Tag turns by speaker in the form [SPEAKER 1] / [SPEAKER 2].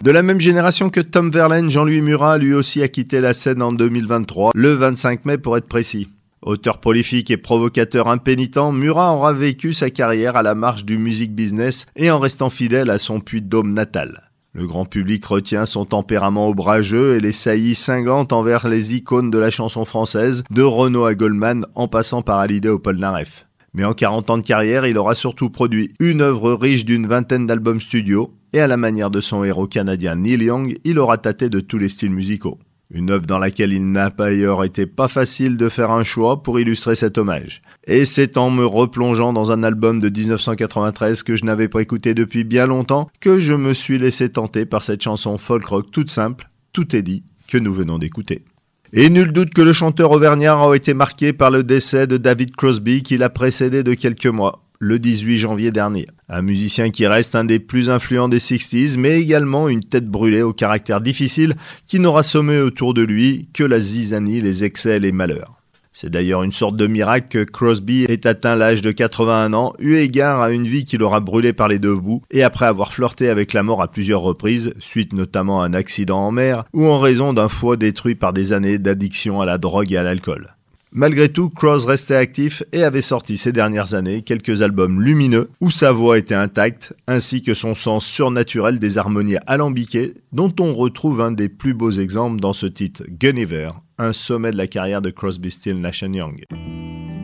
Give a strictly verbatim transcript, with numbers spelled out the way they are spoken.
[SPEAKER 1] De la même génération que Tom Verlaine, Jean-Louis Murat lui aussi a quitté la scène en deux mille vingt-trois, le vingt-cinq mai pour être précis. Auteur prolifique et provocateur impénitent, Murat aura vécu sa carrière à la marge du music business et en restant fidèle à son Puy-de-Dôme natal. Le grand public retient son tempérament ombrageux et les saillies cinglantes envers les icônes de la chanson française, de Renaud à Goldman en passant par Hallyday au Polnareff. Mais en quarante ans de carrière, il aura surtout produit une œuvre riche d'une vingtaine d'albums studio, et à la manière de son héros canadien Neil Young, il aura tâté de tous les styles musicaux. Une œuvre dans laquelle il n'a pas ailleurs été pas facile de faire un choix pour illustrer cet hommage. Et c'est en me replongeant dans un album de dix-neuf cent quatre-vingt-treize que je n'avais pas écouté depuis bien longtemps que je me suis laissé tenter par cette chanson folk rock toute simple, tout est dit, que nous venons d'écouter. Et nul doute que le chanteur auvergnat a été marqué par le décès de David Crosby qui l'a précédé de quelques mois, le dix-huit janvier dernier. Un musicien qui reste un des plus influents des sixties, mais également une tête brûlée au caractère difficile qui n'aura sommé autour de lui que la zizanie, les excès et les malheurs. C'est d'ailleurs une sorte de miracle que Crosby ait atteint l'âge de quatre-vingt-un ans, eu égard à une vie qu'il aura brûlée par les deux bouts, et après avoir flirté avec la mort à plusieurs reprises, suite notamment à un accident en mer, ou en raison d'un foie détruit par des années d'addiction à la drogue et à l'alcool. Malgré tout, Cross restait actif et avait sorti ces dernières années quelques albums lumineux où sa voix était intacte, ainsi que son sens surnaturel des harmonies alambiquées, dont on retrouve un des plus beaux exemples dans ce titre Guinevere, un sommet de la carrière de Crosby, Stills, Nash and Young.